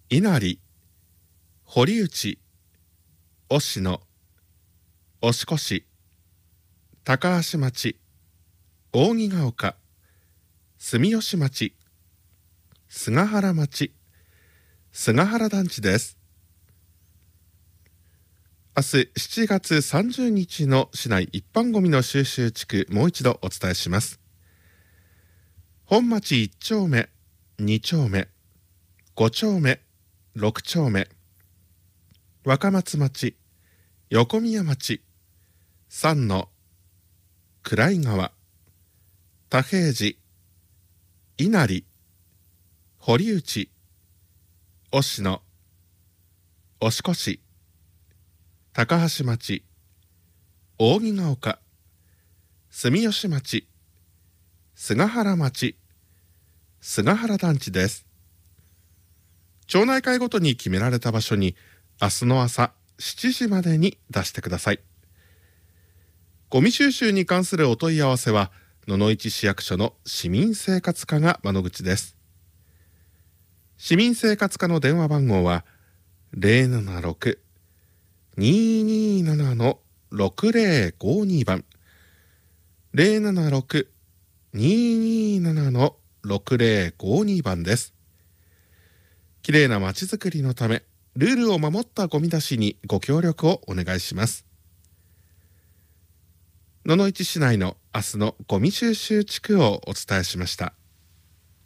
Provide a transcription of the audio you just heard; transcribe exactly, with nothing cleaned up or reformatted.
稲荷、堀内、忍野、押越、高橋町、扇ヶ丘、住吉町、菅原町、菅原団地です。明日しちがつさんじゅうにちの市内一般ごみの収集地区、もう一度お伝えします。本町いち丁目、に丁目、ご丁目、ろく丁目、若松町、横宮町、三野、暗井川、田平寺、稲荷、堀内、忍野、押越、高橋町、扇ヶ丘、住吉町、菅原町、菅原団地です。町内会ごとに決められた場所に明日の朝しちじまでに出してください。ゴミ収集に関するお問い合わせは野々市市役所の市民生活課が窓口です。市民生活課の電話番号は ゼロななろく にーにーなな のろくぜろごに 番 ゼロななろく にーにーなな のろくぜろごに 番です。きれいなまちづくりのためルールを守ったゴミ出しにご協力をお願いします。野々市市内の明日のゴミ収集地区をお伝えしました。